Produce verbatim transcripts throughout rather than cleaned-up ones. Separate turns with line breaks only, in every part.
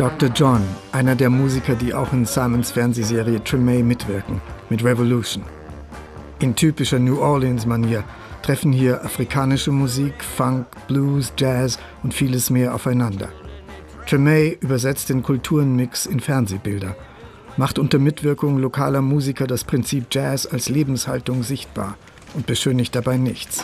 Doktor John, einer der Musiker, die auch in Simons Fernsehserie Treme mitwirken, mit Revolution. In typischer New Orleans-Manier treffen hier afrikanische Musik, Funk, Blues, Jazz und vieles mehr aufeinander. Treme übersetzt den Kulturenmix in Fernsehbilder, macht unter Mitwirkung lokaler Musiker das Prinzip Jazz als Lebenshaltung sichtbar und beschönigt dabei nichts.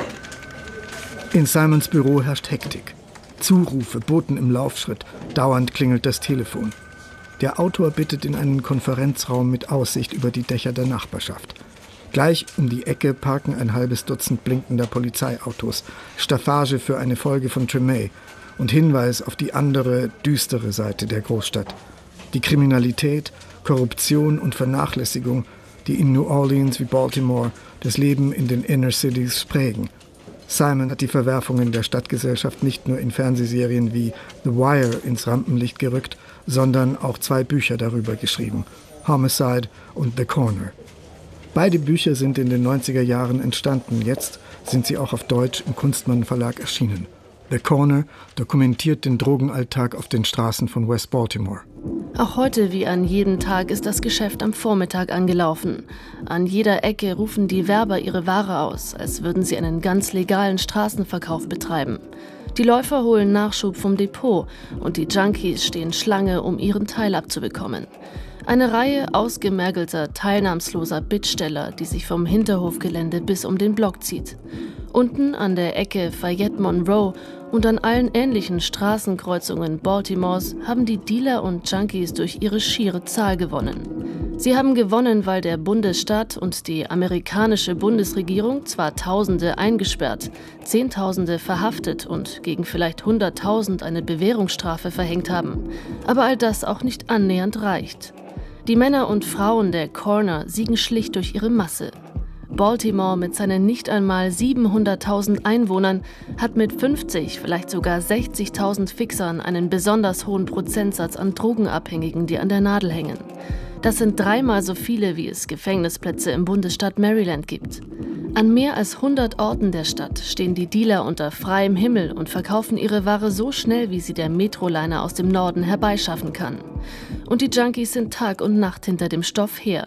In Simons Büro herrscht Hektik. Zurufe, Boten im Laufschritt, dauernd klingelt das Telefon. Der Autor bittet in einen Konferenzraum mit Aussicht über die Dächer der Nachbarschaft. Gleich um die Ecke parken ein halbes Dutzend blinkender Polizeiautos, Staffage für eine Folge von Treme und Hinweis auf die andere, düstere Seite der Großstadt. Die Kriminalität, Korruption und Vernachlässigung, die in New Orleans wie Baltimore das Leben in den Inner Cities prägen. Simon hat die Verwerfungen der Stadtgesellschaft nicht nur in Fernsehserien wie The Wire ins Rampenlicht gerückt, sondern auch zwei Bücher darüber geschrieben, Homicide und The Corner. Beide Bücher sind in den neunziger Jahren entstanden, jetzt sind sie auch auf Deutsch im Kunstmann Verlag erschienen. The Corner dokumentiert den Drogenalltag auf den Straßen von West Baltimore.
Auch heute wie an jedem Tag ist das Geschäft am Vormittag angelaufen. An jeder Ecke rufen die Werber ihre Ware aus, als würden sie einen ganz legalen Straßenverkauf betreiben. Die Läufer holen Nachschub vom Depot und die Junkies stehen Schlange, um ihren Teil abzubekommen. Eine Reihe ausgemergelter, teilnahmsloser Bittsteller, die sich vom Hinterhofgelände bis um den Block zieht. Unten an der Ecke Fayette-Monroe und an allen ähnlichen Straßenkreuzungen Baltimores haben die Dealer und Junkies durch ihre schiere Zahl gewonnen. Sie haben gewonnen, weil der Bundesstaat und die amerikanische Bundesregierung zwar Tausende eingesperrt, Zehntausende verhaftet und gegen vielleicht Hunderttausend eine Bewährungsstrafe verhängt haben, aber all das auch nicht annähernd reicht. Die Männer und Frauen der Corner siegen schlicht durch ihre Masse. Baltimore mit seinen nicht einmal siebenhunderttausend Einwohnern hat mit fünfzig, vielleicht sogar sechzigtausend Fixern einen besonders hohen Prozentsatz an Drogenabhängigen, die an der Nadel hängen. Das sind dreimal so viele, wie es Gefängnisplätze im Bundesstaat Maryland gibt. An mehr als hundert Orten der Stadt stehen die Dealer unter freiem Himmel und verkaufen ihre Ware so schnell, wie sie der Metroliner aus dem Norden herbeischaffen kann. Und die Junkies sind Tag und Nacht hinter dem Stoff her.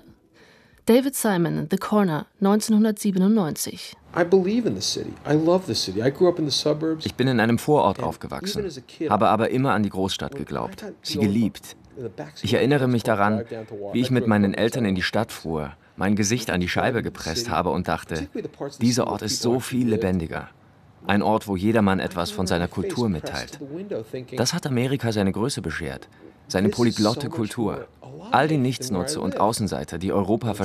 David Simon, The Corner, neunzehnhundertsiebenundneunzig.
Ich bin in einem Vorort aufgewachsen, habe aber immer an die Großstadt geglaubt, sie geliebt. Ich erinnere mich daran, wie ich mit meinen Eltern in die Stadt fuhr, mein Gesicht an die Scheibe gepresst habe und dachte, dieser Ort ist so viel lebendiger. Ein Ort, wo jedermann etwas von seiner Kultur mitteilt. Das hat Amerika seine Größe beschert, seine polyglotte Kultur. All die Nichtsnutze und Außenseiter, die Europa